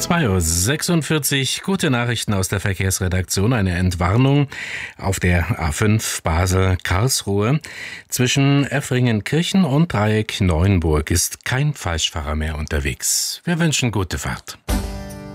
2:46 Uhr, gute Nachrichten aus der Verkehrsredaktion. Eine Entwarnung auf der A5 Basel-Karlsruhe. Zwischen Effringen-Kirchen und Dreieck Neuenburg ist kein Falschfahrer mehr unterwegs. Wir wünschen gute Fahrt.